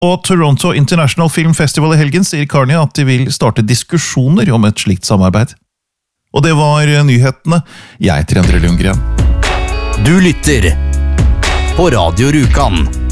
Og Toronto International Film Festival i helgen sier Carney at de vil starte diskusjoner om et slikt samarbeid. Og det var nyhetene. Jeg heter Endre Lundgren. Du lytter på Radio Rjukan.